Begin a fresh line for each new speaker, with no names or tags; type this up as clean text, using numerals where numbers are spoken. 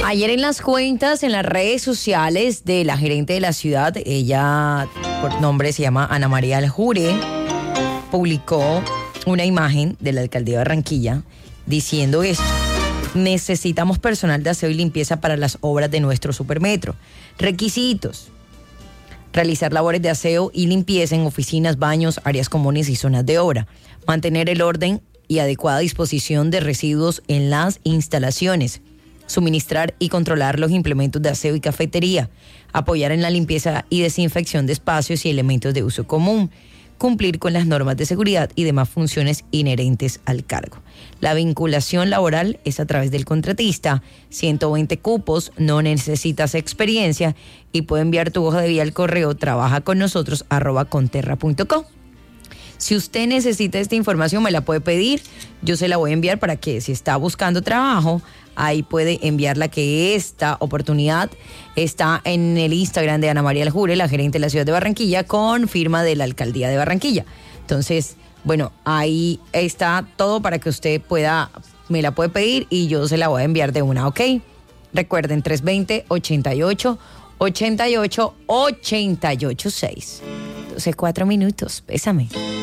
Ayer en las cuentas, en las redes sociales de la gerente de la ciudad, ella por nombre se llama Ana María Aljure, publicó una imagen de la alcaldía de Barranquilla diciendo esto: necesitamos personal de aseo y limpieza para las obras de nuestro supermetro. Requisitos: realizar labores de aseo y limpieza en oficinas, baños, áreas comunes y zonas de obra. Mantener el orden y adecuada disposición de residuos en las instalaciones. Suministrar y controlar los implementos de aseo y cafetería. Apoyar en la limpieza y desinfección de espacios y elementos de uso común. Cumplir con las normas de seguridad y demás funciones inherentes al cargo. La vinculación laboral es a través del contratista. 120 cupos, no necesitas experiencia y puede enviar tu hoja de vida al correo trabajaconnosotros@conterra.com. Si usted necesita esta información, me la puede pedir. Yo se la voy a enviar para que, si está buscando trabajo, ahí puede enviarla, que esta oportunidad está en el Instagram de Ana María Aljure, la gerente de la ciudad de Barranquilla, con firma de la alcaldía de Barranquilla. Entonces, bueno, ahí está todo para que usted me la puede pedir y yo se la voy a enviar de una, ¿ok? Recuerden, 320-88-88-886. 12, 4 minutos, pésame.